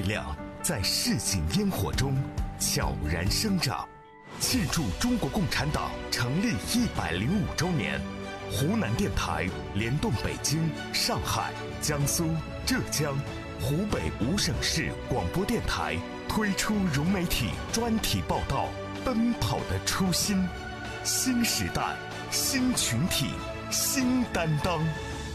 量在市井烟火中悄然生长。庆祝中国共产党成立105周年，湖南电台联动北京、上海、江苏、浙江、湖北5省市广播电台推出融媒体专题报道《奔跑的初心》，新时代、新群体、新担当。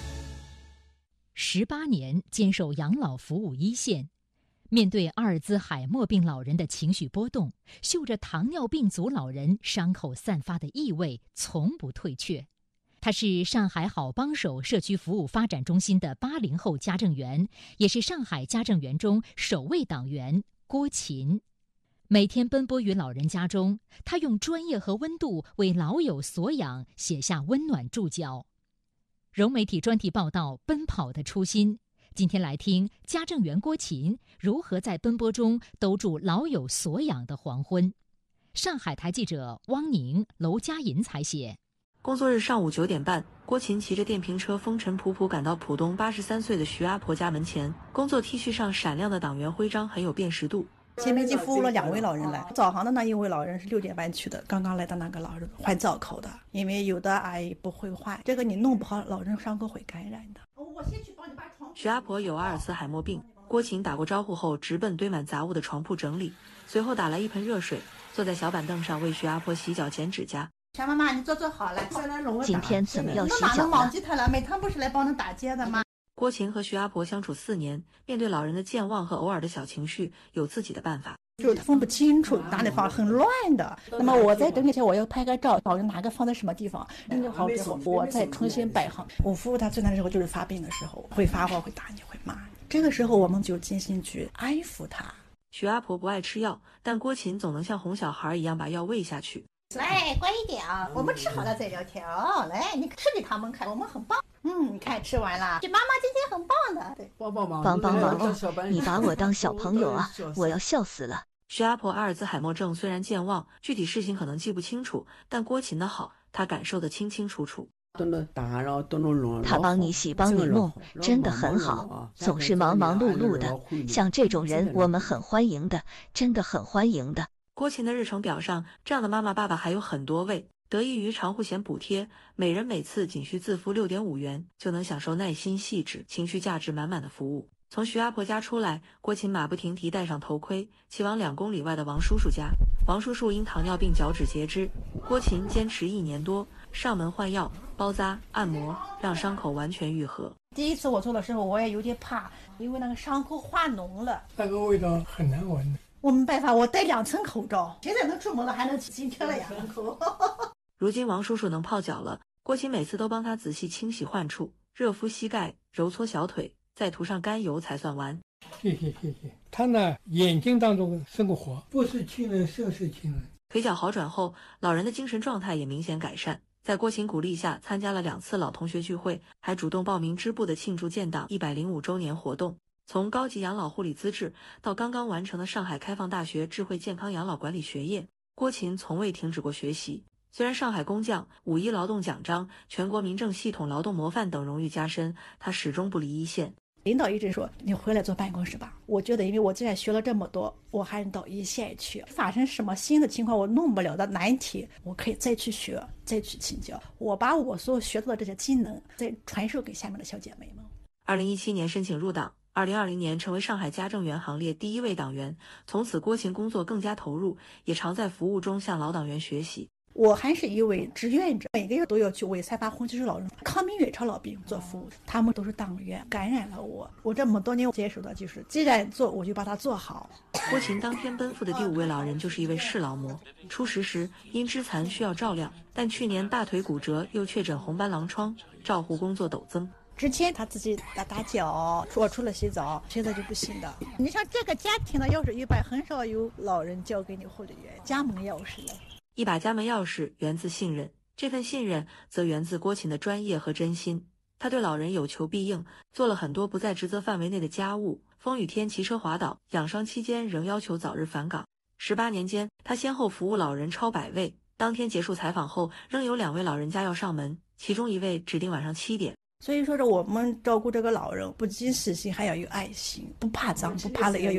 18年坚守养老服务一线，面对阿尔兹海默病老人的情绪波动，嗅着糖尿病足老人伤口散发的异味，从不退却。他是上海好帮手社区服务发展中心的80后家政员，也是上海家政员中首位党员郭琴。每天奔波于老人家中，他用专业和温度为老有所养写下温暖注脚。融媒体专题报道《奔跑的初心》，今天来听家政员郭琴如何在奔波中兜住老有所养的黄昏。上海台记者汪宁、娄佳银采写。 工作日上午9点半，郭琴骑着电瓶车风尘仆仆赶到浦东83岁的徐阿婆家门前，工作 T 恤上闪亮的党员徽章很有辨识度。 前面已经服务了2位老人来，早航的那一位老人是6点半去的，刚刚来的那个老人换灶口的，因为有的阿姨不会换，这个你弄不好，老人伤口会感染的。我先去帮你把床。 徐阿婆有阿尔茨海默病，郭琴打过招呼后直奔堆满杂物的床铺整理，随后打来一盆热水，坐在小板凳上为徐阿婆洗脚剪指甲。 小妈妈，你坐好了。 今天怎么要洗脚了？忘记他了，每趟不是来帮他打结的吗？ 郭琴和徐阿婆相处4年，面对老人的健忘和偶尔的小情绪，有自己的办法。 就是他分不清楚哪里放，很乱的。那么我在整理前，我要拍个照，老人哪个放在什么地方，整理好之后，我再重新摆好。我服务他最难的时候就是发病的时候，会发火，会打你，会骂你。这个时候我们就精心去安抚他。 徐阿婆不爱吃药，但郭琴总能像哄小孩一样把药喂下去。 来，乖一点啊，我们吃好了再聊天哦。来，你吃给他们看，我们很棒。你看吃完了，这妈妈今天很棒的。对， 帮忙哦！你把我当小朋友啊，我要笑死了。 徐阿婆阿尔兹海默症虽然健忘，具体事情可能记不清楚，但郭琴的好，她感受得清清楚楚。 他帮你洗帮你弄，真的很好，总是忙忙碌碌的，像这种人我们很欢迎的，真的很欢迎的。 郭琴的日程表上，这样的妈妈爸爸还有很多位。得益于常护险补贴，每人每次仅需自付6.5元，就能享受耐心细致、情绪价值满满的服务。从徐阿婆家出来，郭琴马不停蹄戴上头盔，骑往2公里外的王叔叔家。王叔叔因糖尿病脚趾截肢，郭琴坚持1年多，上门换药、包扎、按摩，让伤口完全愈合。 第一次我做的时候，我也有点怕，因为那个伤口化脓了， 那个味道很难闻。 我没办法，我戴2层口罩，现在能出门了，还能进去了呀。 如今王叔叔能泡脚了，郭琴每次都帮他仔细清洗患处，热敷膝盖，揉搓小腿，再涂上甘油才算完。 谢谢。他呢，眼睛当中生过火，不是亲人胜似亲人。 腿脚好转后，老人的精神状态也明显改善。在郭琴鼓励下，参加了2次老同学聚会，还主动报名支部的庆祝建党105周年活动。从高级养老护理资质到刚刚完成的上海开放大学智慧健康养老管理学业，郭琴从未停止过学习。虽然上海工匠、5·1劳动奖章、全国民政系统劳动模范等荣誉加身，他始终不离一线。 领导一直说你回来坐办公室吧，我觉得因为我既然学了这么多，我还到一线去，发生什么新的情况我弄不了的难题，我可以再去学，再去请教，我把我所学到的这些技能再传授给下面的小姐妹们。 2017年申请入党，2020年成为上海家政员行列第1位党员，从此郭琴工作更加投入，也常在服务中向老党员学习。 我还是一位志愿者，每个月都要去为3八红旗手老人、康明粤超老兵做服务，他们都是党员，感染了我。我这么多年接受的就是，既然做，我就把它做好。 郭琴当天奔赴的第5位老人就是一位视老模，初识时因肢残需要照料，但去年大腿骨折又确诊红斑狼疮，照护工作陡增。 之前他自己打脚，我除了洗澡，现在就不行的。你像这个家庭的钥匙，一般很少有老人交给你护理员，家门钥匙了。 一把家门钥匙源自信任，这份信任则源自郭琴的专业和真心。他对老人有求必应，做了很多不在职责范围内的家务，风雨天骑车滑倒，养伤期间仍要求早日返岗。18年间，他先后服务老人超100位。当天结束采访后，仍有2位老人家要上门，其中1位指定晚上7点。 所以说我们照顾这个老人，不仅细心，还要有爱心，不怕脏，不怕累，要有